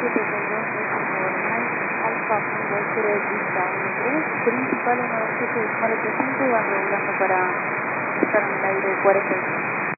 Alfa Punto Cero Pista 13, principal 127 Disparo 35 y van regulando para estar en el aire 45.